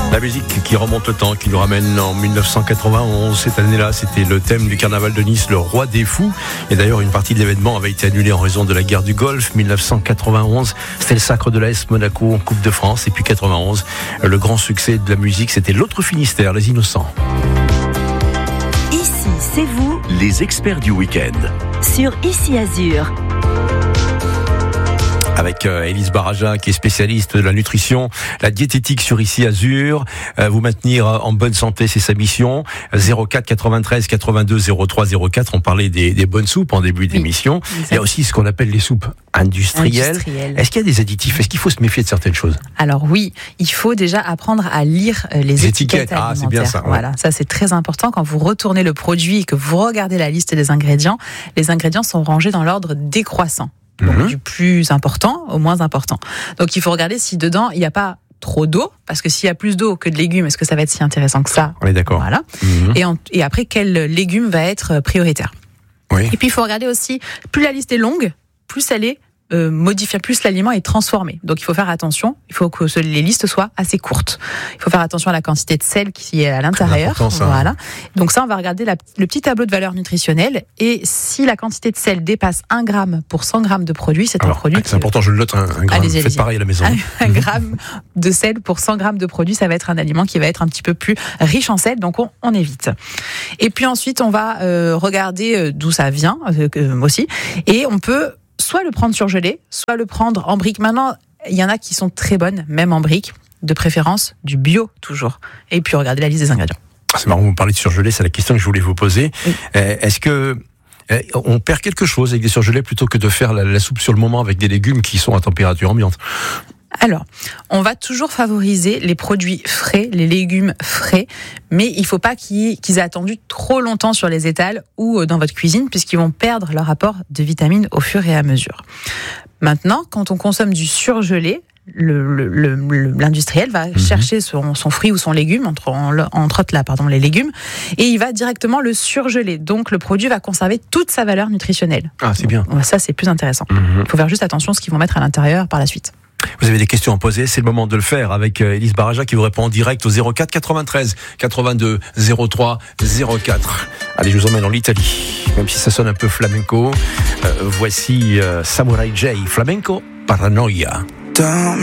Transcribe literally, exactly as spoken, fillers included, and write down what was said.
La musique qui remonte le temps, qui nous ramène en dix-neuf cent quatre-vingt-onze. Cette année-là, c'était le thème du carnaval de Nice, le roi des fous. Et d'ailleurs, une partie de l'événement avait été annulée en raison de la guerre du Golfe. dix-neuf cent quatre-vingt-onze, c'était le sacre de l'A S Monaco en Coupe de France. Et puis quatre-vingt-onze, le grand succès de la musique, c'était l'autre Finistère, les Innocents. Ici, c'est vous. Les experts du week-end. Sur Ici Azur. Avec euh, Élise Baraja, qui est spécialiste de la nutrition, la diététique sur Ici Azur. Euh, vous maintenir en bonne santé, c'est sa mission. zéro quatre quatre-vingt-treize quatre-vingt-deux zéro trois zéro quatre. On parlait des, des bonnes soupes en début d'émission. Oui, il y a aussi ce qu'on appelle les soupes industrielles. Industrielle. Est-ce qu'il y a des additifs ? Est-ce qu'il faut se méfier de certaines choses ? Alors oui, il faut déjà apprendre à lire les, les étiquettes, étiquettes alimentaires. Ah, c'est bien ça. Ouais. Voilà, ça c'est très important. Quand vous retournez le produit et que vous regardez la liste des ingrédients, les ingrédients sont rangés dans l'ordre décroissant. Donc mmh. du plus important au moins important. Donc il faut regarder si dedans il n'y a pas trop d'eau, parce que s'il y a plus d'eau que de légumes, est-ce que ça va être si intéressant que ça ? On est d'accord. Voilà. Mmh. Et, en, et après, quel légume va être prioritaire ? Oui. Et puis il faut regarder aussi, plus la liste est longue, plus elle est Euh, modifier, plus l'aliment est transformé. Donc il faut faire attention, il faut que les listes soient assez courtes. Il faut faire attention à la quantité de sel qui est à l'intérieur. Ça. Voilà. Donc ça, on va regarder la, le petit tableau de valeur nutritionnelle, et si la quantité de sel dépasse un gramme pour cent grammes de produit, c'est Alors, un produit... C'est important, je le note, un, un gramme. Allez-y, Faites allez-y. pareil à la maison. Un, un gramme de sel pour cent grammes de produit, ça va être un aliment qui va être un petit peu plus riche en sel, donc on, on évite. Et puis ensuite, on va euh, regarder d'où ça vient euh, aussi, et on peut soit le prendre surgelé, soit le prendre en briques. Maintenant, il y en a qui sont très bonnes, même en briques, de préférence du bio toujours. Et puis regardez la liste des ingrédients. C'est marrant, vous parlez de surgelé, c'est la question que je voulais vous poser. Oui. Euh, est-ce que euh, on perd quelque chose avec des surgelés plutôt que de faire la, la soupe sur le moment avec des légumes qui sont à température ambiante ? Alors, on va toujours favoriser les produits frais, les légumes frais, mais il ne faut pas qu'ils, qu'ils aient attendu trop longtemps sur les étals ou dans votre cuisine, puisqu'ils vont perdre leur apport de vitamines au fur et à mesure. Maintenant, quand on consomme du surgelé, le, le, le, l'industriel va mmh. chercher son, son fruit ou son légume, entre, entre autres là, pardon, les légumes, et il va directement le surgeler. Donc, le produit va conserver toute sa valeur nutritionnelle. Ah, c'est bien. Donc, ça, c'est plus intéressant. Il mmh. faut faire juste attention à ce qu'ils vont mettre à l'intérieur par la suite. Vous avez des questions à poser, c'est le moment de le faire avec Élise Baraja qui vous répond en direct au zéro quatre quatre-vingt-treize quatre-vingt-deux zéro trois zéro quatre. Allez, je vous emmène en Italie, même si ça sonne un peu flamenco. Euh, voici euh, Samurai J, Flamenco Paranoia.